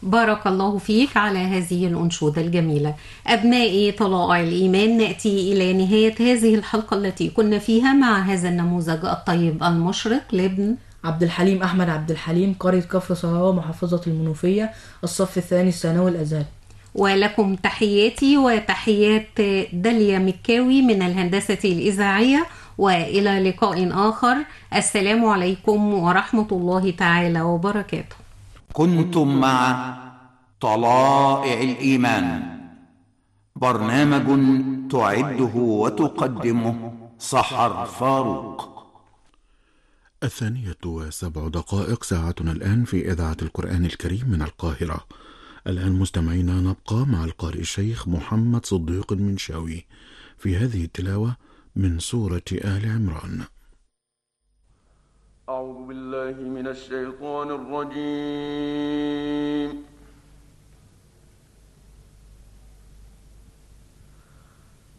بارك الله فيك على هذه الأنشودة الجميلة. أبنائي طلائع الإيمان، نأتي إلى نهاية هذه الحلقة التي كنا فيها مع هذا النموذج الطيب المشرق لابن عبد الحليم أحمد عبد الحليم، قرية كفر صهراء، محافظة المنوفية، الصف الثاني الثانوي الأزهري. ولكم تحياتي وتحيات داليا مكاوي من الهندسة الإذاعية، وإلى لقاء آخر. السلام عليكم ورحمة الله تعالى وبركاته. كنتم مع طلائع الإيمان، برنامج تعده وتقدمه سحر فاروق. 2:07 ساعتنا الآن في إذاعة القرآن الكريم من القاهرة. الآن مستمعينا نبقى مع القارئ الشيخ محمد صديق المنشاوي في هذه التلاوة من سورة آل عمران. أعوذ بالله من الشيطان الرجيم.